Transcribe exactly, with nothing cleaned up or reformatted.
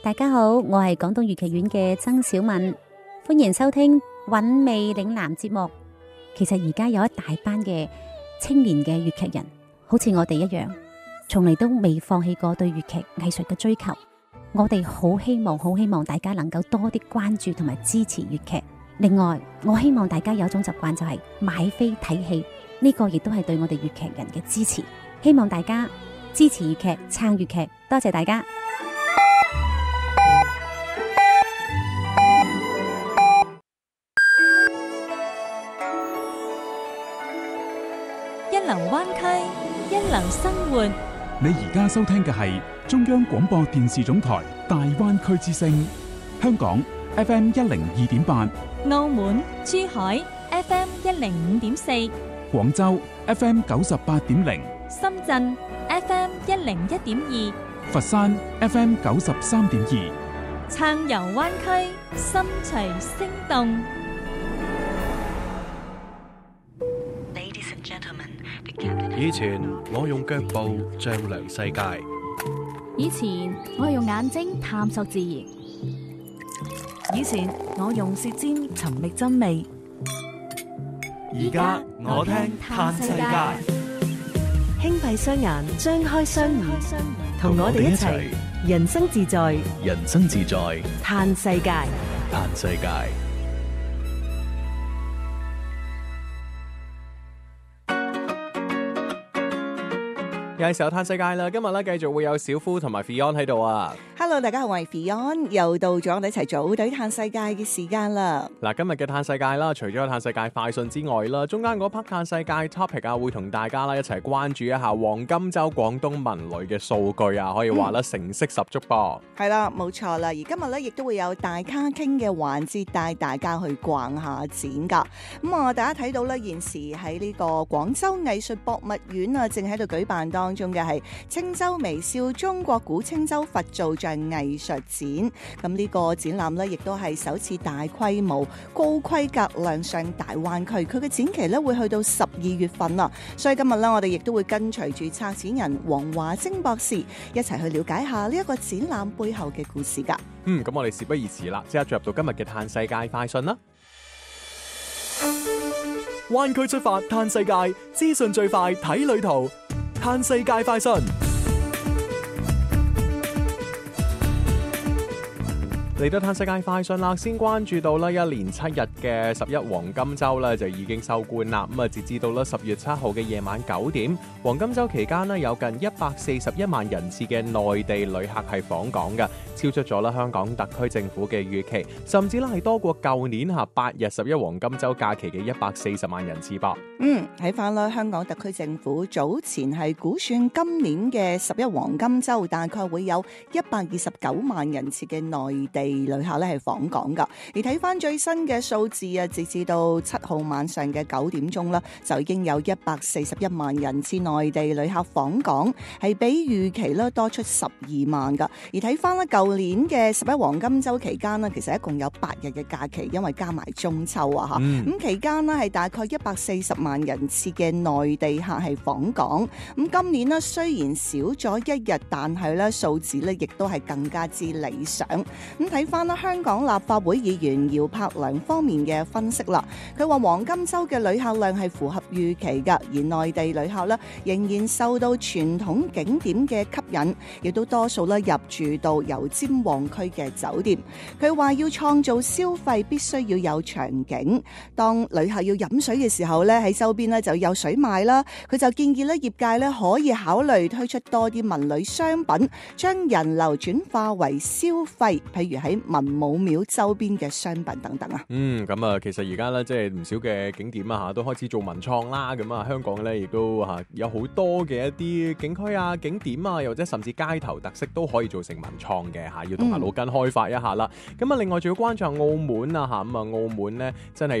大家好，我係廣東粵劇院嘅曾小敏，歡迎收聽韻味嶺南節目。其實而家有一大班嘅青年嘅粵劇人，好似我哋一樣，從嚟都未放棄過對粵劇藝術嘅追求。我哋好希望，好希望大家能夠多啲關注同埋支持粵劇。另外，我希望大家有一種習慣，就係買飛睇戲，呢個亦都係對我哋粵劇人嘅支持。希望大家支持粵劇，撐粵劇，多謝大家。 一流灣區，一流生活。 你而家收聽嘅係中央廣播電視總台大灣區之聲，香港 F M 一零二點八， 澳門、珠海 F M 一零五點四， 廣州 F M 九十八點零， 深圳 F M 一零一點二， 佛山 F M 九十三點二。 撐遊灣區，心隨聲動。 以前我用腳步丈量世界， 以前我係用眼睛探索自然， 以前我用舌尖尋覓真味， 而家我聽嘆世界。 輕閉雙眼，張開雙耳，同我哋一齊人生自在， 人生自在嘆世界， 嘆世界。又係時候嘆世界啦！今日咧繼續會有小夫同埋 Fion 喺度啊。 Hello， 大家好，我係 Fion，又到咗我哋一齊組隊嘆世界嘅時間啦。 嗱，今日嘅嘆世界啦，除咗嘆世界快訊之外啦，中間嗰 part 嘆世界 topic 啊，會同大家啦一齊關注一下黃金周廣東文旅嘅數據啊，可以話啦成色十足噃。 係啦，冇錯啦。而今日咧亦都會有大咖傾嘅環節，帶大家去逛下展噶。咁啊，大家睇到咧，現時喺呢個廣州藝術博物院啊，正喺度舉辦當中嘅係青州微笑中國古青州佛造像藝術展。咁呢個展覽咧，亦都係首次大規模、高規格亮相大灣區。佢嘅展期咧會去到十二月份啦。所以今日咧，我哋亦都會跟隨住策展人黃華晶博士一齊去了解下呢一個展覽背後嘅故事噶。 嗯，咁我哋事不宜遲啦，即刻進入到今日嘅嘆世界快訊啦。灣區出發嘆世界，資訊最快睇旅途。嘆世界快訊嚟到嘆世界快訊啦，先關注到啦，一連七日嘅十一黃金周咧就已經收官啦。咁啊，截至到啦十月七號嘅夜晚九點，黃金周期間咧有近一百四十一萬人次嘅內地旅客係訪港嘅，超出咗啦香港特區政府嘅預期，甚至咧係多過舊年嚇八日十一黃金周假期嘅一百四十萬人次噃。 嗯，睇翻啦，香港特區政府早前係估算今年嘅十一黃金周大概會有一百二十九萬人次嘅內地旅客咧係訪港噶，而睇翻最新嘅數字啊，直至到七號晚上嘅九點鐘啦，就已經有一百四十一萬人次內地旅客訪港，係比預期咧多出十二萬噶。而睇翻咧舊年嘅十一黃金周期間咧，其實一共有八日嘅假期，因為加埋中秋啊吓，咁、嗯、期間咧係大概一百四十萬人次嘅內地客係訪港。咁今年咧雖然少咗一日，但係咧數字咧亦都係更加之理想。咁睇翻啦，香港立法會議員姚柏良方面嘅分析啦，佢話黃金周嘅旅客量係符合預期㗎，而內地旅客咧仍然受到傳統景點嘅吸引，亦都多數咧入住到油尖旺區嘅酒店。佢話要創造消費必須要有場景，當旅客要飲水嘅時候咧，喺周邊咧就有水賣啦。佢就建議咧業界咧可以考慮推出多啲文旅商品，將人流轉化為消費，譬如喺文武廟周邊嘅商品等等啊。 嗯，咁啊，其實而家咧即係唔少嘅景點啊吓，都開始做文創啦。咁啊，香港咧亦都吓有好多嘅一啲景區啊、景點啊，又或者甚至街頭特色都可以做成文創嘅吓，要動下腦筋開發一下啦。咁啊、嗯，另外仲要關注下澳門啊吓，咁啊，澳門咧真係